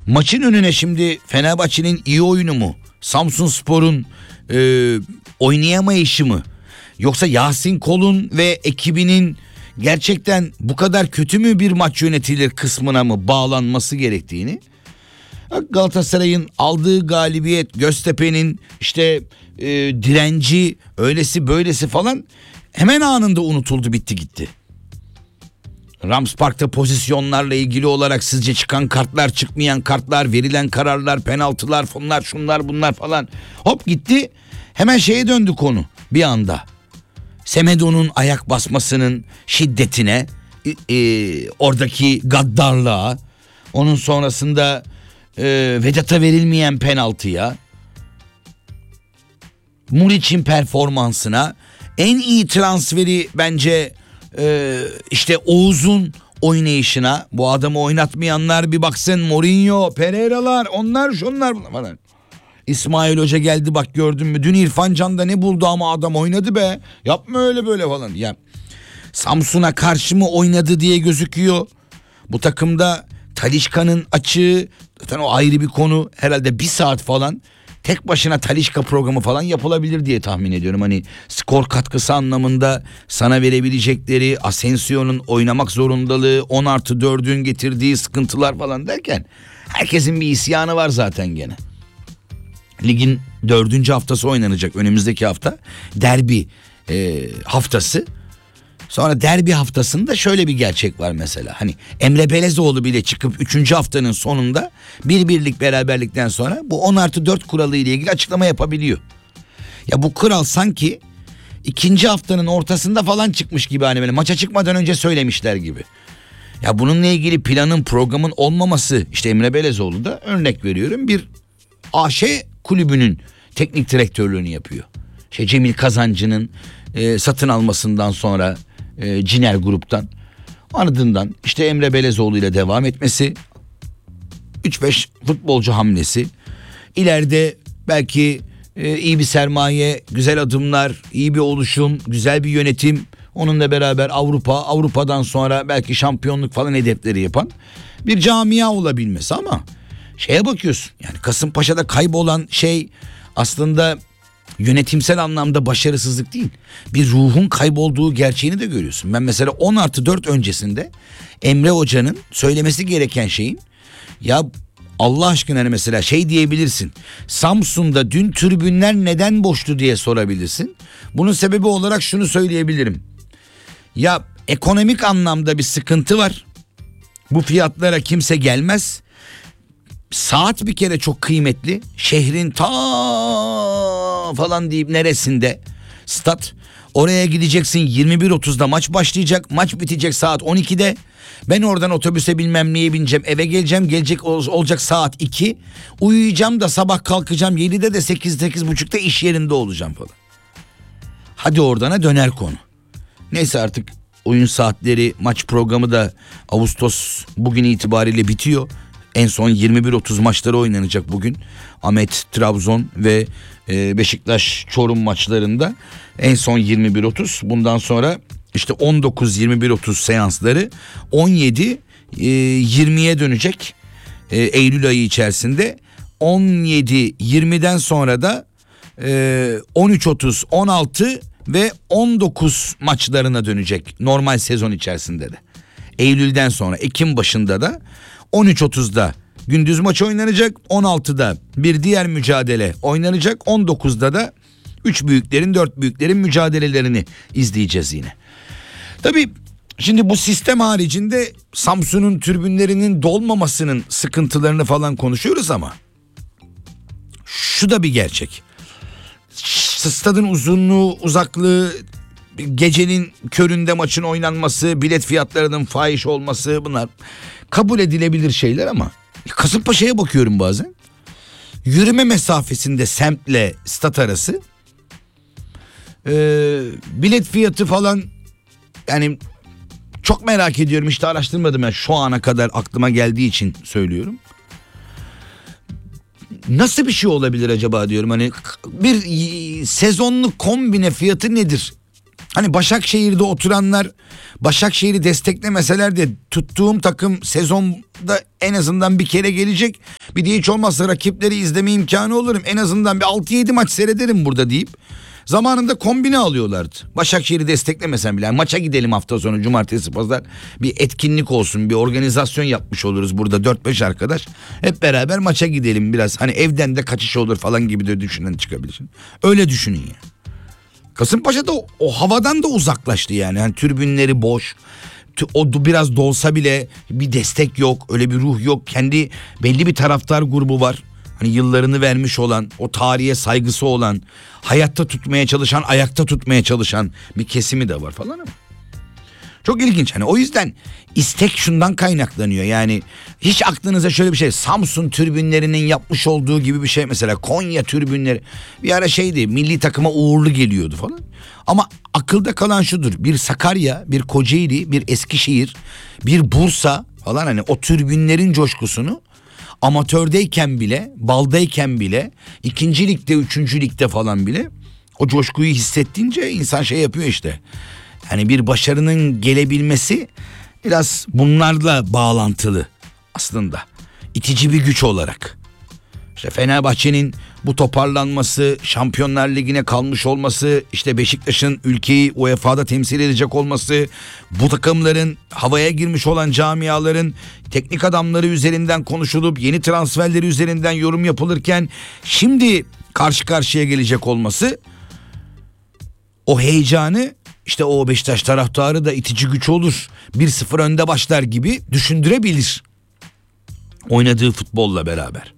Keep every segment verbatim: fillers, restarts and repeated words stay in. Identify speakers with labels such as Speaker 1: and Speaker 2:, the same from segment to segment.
Speaker 1: Maçın önüne şimdi Fenerbahçe'nin iyi oyunu mu? Samsunspor'un e, oynayamayışı mı? Yoksa Yasin Kol'un ve ekibinin gerçekten bu kadar kötü mü bir maç yönetilir kısmına mı bağlanması gerektiğini, Galatasaray'ın aldığı galibiyet, Göztepe'nin işte e, direnci, öylesi böylesi falan hemen anında unutuldu, bitti gitti. Rams Park'ta pozisyonlarla ilgili olarak sizce çıkan kartlar, çıkmayan kartlar, verilen kararlar, penaltılar, bunlar, şunlar, bunlar falan hop gitti. Hemen şeye döndü konu bir anda. Semedo'nun ayak basmasının şiddetine, e, e, oradaki gaddarlığa, onun sonrasında e, Vedat'a verilmeyen penaltıya, Muriç'in performansına, en iyi transferi bence e, işte Oğuz'un oynayışına. Bu adamı oynatmayanlar bir baksın, Mourinho, Pereira'lar, onlar şunlar falan. İsmail Hoca geldi, bak gördün mü? Dün İrfan Can'da ne buldu ama adam oynadı be. Yapma öyle böyle falan. Ya Samsun'a karşı mı oynadı diye gözüküyor. Bu takımda Talisca'nın açığı zaten o ayrı bir konu. Herhalde bir saat falan tek başına Talisca programı falan yapılabilir diye tahmin ediyorum. Hani skor katkısı anlamında sana verebilecekleri, Asensio'nun oynamak zorundalığı, on artı dördün getirdiği sıkıntılar falan derken herkesin bir isyanı var zaten gene. Ligin dördüncü haftası oynanacak önümüzdeki hafta. Derbi e, haftası. Sonra derbi haftasında şöyle bir gerçek var mesela. Hani Emre Belezoğlu bile çıkıp üçüncü haftanın sonunda bir birlik beraberlikten sonra bu on artı dört kuralı ile ilgili açıklama yapabiliyor. Ya bu kural sanki ikinci haftanın ortasında falan çıkmış gibi, hani böyle maça çıkmadan önce söylemişler gibi. Ya bununla ilgili planın, programın olmaması, işte Emre Belezoğlu da örnek veriyorum bir A Ş kulübünün teknik direktörlüğünü yapıyor. Şey Cemil Kazancı'nın e, satın almasından sonra e, Ciner Grup'tan, ardından işte Emre Belezoğlu ile devam etmesi, üç beş futbolcu hamlesi, ileride belki e, iyi bir sermaye, güzel adımlar, iyi bir oluşum, güzel bir yönetim, onunla beraber Avrupa, Avrupa'dan sonra belki şampiyonluk falan hedefleri yapan bir camia olabilmesi. Ama şeye bakıyorsun, yani Kasımpaşa'da kaybolan şey aslında yönetimsel anlamda başarısızlık değil, bir ruhun kaybolduğu gerçeğini de görüyorsun. Ben mesela on artı dört öncesinde Emre Hoca'nın söylemesi gereken şeyin, ya Allah aşkına hani mesela şey diyebilirsin, Samsun'da dün tribünler neden boştu diye sorabilirsin. Bunun sebebi olarak şunu söyleyebilirim: ya ekonomik anlamda bir sıkıntı var, bu fiyatlara kimse gelmez. Saat bir kere çok kıymetli. Şehrin ta falan deyip neresinde stat. Oraya gideceksin, yirmi bir otuzda maç başlayacak. Maç bitecek saat on ikide. Ben oradan otobüse bilmem neye bineceğim, eve geleceğim. Gelecek ol- olacak saat iki. Uyuyacağım da sabah kalkacağım yedide de sekiz sekiz buçukta iş yerinde olacağım falan. Hadi oradana döner konu. Neyse artık oyun saatleri, maç programı da Ağustos bugün itibariyle bitiyor. En son yirmi bir otuz maçları oynanacak bugün. Ahmet, Trabzon ve e, Beşiktaş, Çorum maçlarında en son yirmi bir otuz. Bundan sonra işte on dokuz yirmi bir otuz seansları on yedi yirmiye dönecek e, Eylül ayı içerisinde. on yedi yirmiden sonra da e, on üç otuz, on altı ve on dokuz maçlarına dönecek normal sezon içerisinde de. Eylül'den sonra Ekim başında da on üç otuzda gündüz maç oynanacak, on altıda bir diğer mücadele oynanacak, on dokuzda da üç büyüklerin, dört büyüklerin mücadelelerini izleyeceğiz yine. Tabii şimdi bu sistem haricinde Samsun'un tribünlerinin dolmamasının sıkıntılarını falan konuşuyoruz ama şu da bir gerçek. Stadın uzunluğu, uzaklığı, gecenin köründe maçın oynanması, bilet fiyatlarının fahiş olması, bunlar kabul edilebilir şeyler ama Kasımpaşa'ya bakıyorum bazen. Yürüme mesafesinde semtle stat arası ee, bilet fiyatı falan, yani çok merak ediyorum, işte araştırmadım ya, şu ana kadar aklıma geldiği için söylüyorum. Nasıl bir şey olabilir acaba diyorum, hani bir sezonluk kombine fiyatı nedir? Hani Başakşehir'de oturanlar Başakşehir'i desteklemeseler de tuttuğum takım sezonda en azından bir kere gelecek. Bir de hiç olmazsa rakipleri izleme imkanı olurum. En azından bir altı yedi maç seyrederim burada deyip zamanında kombine alıyorlardı. Başakşehir'i desteklemesen bile yani maça gidelim hafta sonu cumartesi pazar bir etkinlik olsun, bir organizasyon yapmış oluruz burada dört beş arkadaş. Hep beraber maça gidelim biraz, hani evden de kaçış olur falan gibi de düşünen çıkabilir. Öyle düşünün ya. Kasımpaşa'da o, o havadan da uzaklaştı yani. Yani tribünleri boş. O biraz dolsa bile bir destek yok. Öyle bir ruh yok. Kendi belli bir taraftar grubu var. Hani yıllarını vermiş olan, o tarihe saygısı olan, hayatta tutmaya çalışan, ayakta tutmaya çalışan bir kesimi de var falan ama. Çok ilginç. Hani o yüzden istek şundan kaynaklanıyor. Yani hiç aklınıza şöyle bir şey, Samsun tribünlerinin yapmış olduğu gibi bir şey, mesela Konya tribünleri bir ara şeydi, milli takıma uğurlu geliyordu falan. Ama akılda kalan şudur: bir Sakarya, bir Kocaeli, bir Eskişehir, bir Bursa falan, hani o tribünlerin coşkusunu amatördeyken bile, baldayken bile, ikinci ligde, üçüncü ligde falan bile o coşkuyu hissettiğince insan şey yapıyor işte. Hani bir başarının gelebilmesi biraz bunlarla bağlantılı aslında. İtici bir güç olarak. İşte Fenerbahçe'nin bu toparlanması, Şampiyonlar Ligi'ne kalmış olması, işte Beşiktaş'ın ülkeyi U E F A'da temsil edecek olması, bu takımların, havaya girmiş olan camiaların teknik adamları üzerinden konuşulup yeni transferleri üzerinden yorum yapılırken şimdi karşı karşıya gelecek olması, o heyecanı işte o Beşiktaş taraftarı da itici güç olur, bir sıfır önde başlar gibi düşündürebilir oynadığı futbolla beraber.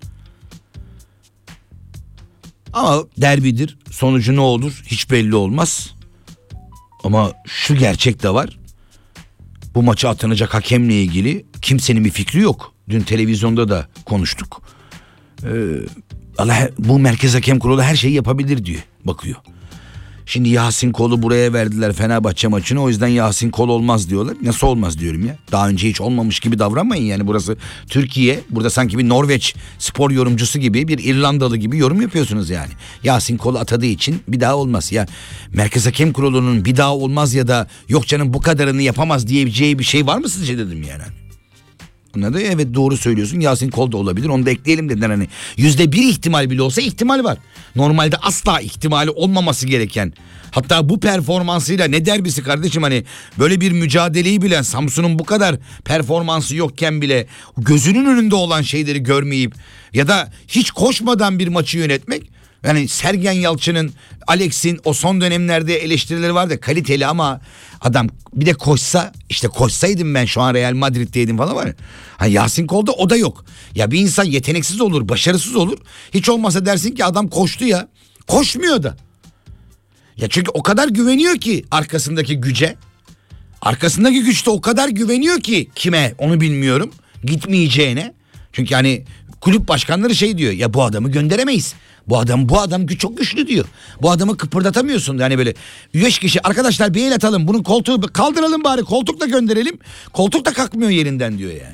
Speaker 1: Ama derbidir, sonucu ne olur hiç belli olmaz. Ama şu gerçek de var: bu maça atanacak hakemle ilgili kimsenin bir fikri yok. Dün televizyonda da konuştuk. Ee, Allah, bu Merkez Hakem Kurulu her şeyi yapabilir diyor, bakıyor. Şimdi Yasin Kol'u buraya verdiler Fenerbahçe maçını, o yüzden Yasin Kol olmaz diyorlar. Nasıl olmaz diyorum ya. Daha önce hiç olmamış gibi davranmayın yani, burası Türkiye. Burada sanki bir Norveç spor yorumcusu gibi, bir İrlandalı gibi yorum yapıyorsunuz yani. Yasin Kol atadığı için bir daha olmaz. Ya Merkez Hakem Kurulu'nun bir daha olmaz ya da yok canım bu kadarını yapamaz diyebileceği bir şey var mı sizce dedim yani. Buna da evet doğru söylüyorsun, Yasin Kol da olabilir, onu da ekleyelim dediler. Hani yüzde bir ihtimal bile olsa ihtimal var. Normalde asla ihtimali olmaması gereken, hatta bu performansıyla ne derbisi kardeşim, hani böyle bir mücadeleyi bilen, Samsun'un bu kadar performansı yokken bile gözünün önünde olan şeyleri görmeyip ya da hiç koşmadan bir maçı yönetmek. Yani Sergen Yalçın'ın, Alex'in o son dönemlerde eleştirileri vardı, kaliteli ama adam bir de koşsa, işte koşsaydım ben şu an Real Madrid'deydim falan var ya. Hani Yasin Kol'da o da yok. Ya bir insan yeteneksiz olur, başarısız olur. Hiç olmasa dersin ki adam koştu ya. Koşmuyor da. Ya çünkü o kadar güveniyor ki arkasındaki güce. Arkasındaki güçte o kadar güveniyor ki, kime onu bilmiyorum, gitmeyeceğine. Çünkü hani kulüp başkanları şey diyor ya, bu adamı gönderemeyiz. Bu adam bu adam çok güçlü diyor. Bu adamı kıpırdatamıyorsun yani, böyle üç kişi arkadaşlar bir el atalım, bunun koltuğu kaldıralım bari, koltukla gönderelim. Koltuk da kalkmıyor yerinden diyor yani.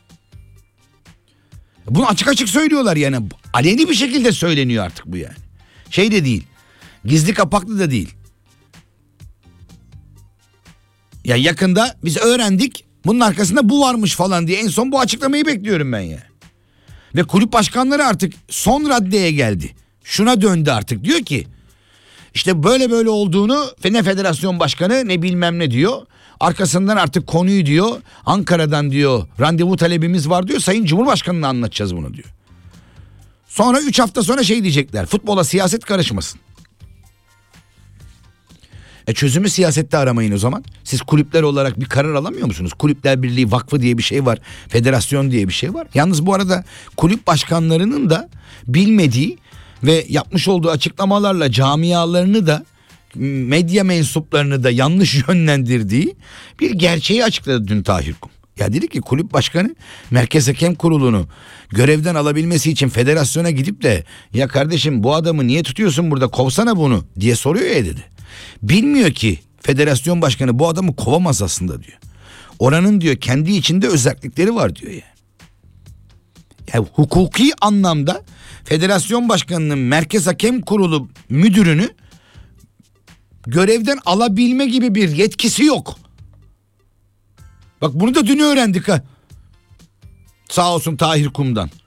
Speaker 1: Bunu açık açık söylüyorlar yani, aleni bir şekilde söyleniyor artık bu yani. Şey de değil, gizli kapaklı da değil. Ya yakında biz öğrendik, bunun arkasında bu varmış falan diye en son bu açıklamayı bekliyorum ben ya. Ve kulüp başkanları artık son raddeye geldi. Şuna döndü artık, diyor ki işte böyle böyle olduğunu ne federasyon başkanı ne bilmem ne diyor. Arkasından artık konuyu diyor Ankara'dan diyor randevu talebimiz var diyor, Sayın Cumhurbaşkanı'na anlatacağız bunu diyor. Sonra üç hafta sonra şey diyecekler: futbola siyaset karışmasın. E çözümü siyasette aramayın o zaman. Siz kulüpler olarak bir karar alamıyor musunuz? Kulüpler Birliği Vakfı diye bir şey var. Federasyon diye bir şey var. Yalnız bu arada kulüp başkanlarının da bilmediği ve yapmış olduğu açıklamalarla camialarını da, medya mensuplarını da yanlış yönlendirdiği bir gerçeği açıkladı dün Tahir Kum. Ya dedi ki kulüp başkanı Merkez Hakem Kurulu'nu görevden alabilmesi için federasyona gidip de ya kardeşim bu adamı niye tutuyorsun burada, kovsana bunu diye soruyor ya dedi. Bilmiyor ki federasyon başkanı bu adamı kovamaz aslında diyor. Oranın diyor kendi içinde özellikleri var diyor yani. Yani hukuki anlamda federasyon başkanının Merkez Hakem Kurulu müdürünü görevden alabilme gibi bir yetkisi yok. Bak bunu da dün öğrendik ha. Sağ olsun Tahir Kum'dan.